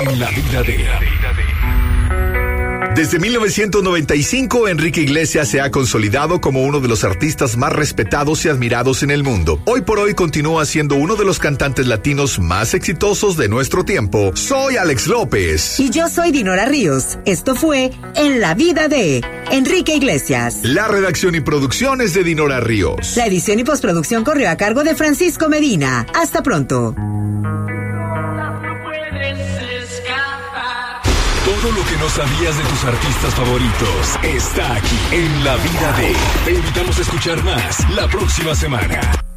En la vida de... Desde 1995, Enrique Iglesias se ha consolidado como uno de los artistas más respetados y admirados en el mundo. Hoy por hoy continúa siendo uno de los cantantes latinos más exitosos de nuestro tiempo. Soy Alex López. Y yo soy Dinora Ríos. Esto fue En la vida de Enrique Iglesias. La redacción y producción es de Dinora Ríos. La edición y postproducción corrió a cargo de Francisco Medina. Hasta pronto. Todo lo que no sabías de tus artistas favoritos está aquí en La Vida de. Te invitamos a escuchar más la próxima semana.